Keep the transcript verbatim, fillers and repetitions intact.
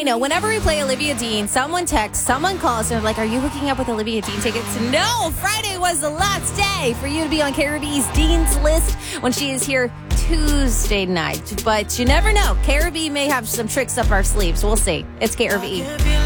I know. Whenever we play Olivia Dean, someone texts, someone calls, and they're like, are you hooking up with Olivia Dean tickets? No, Friday was the last day for you to be on K R V E's Dean's list when she is here Tuesday night. But you never know. K R V may have some tricks up our sleeves. We'll see. It's K R V E.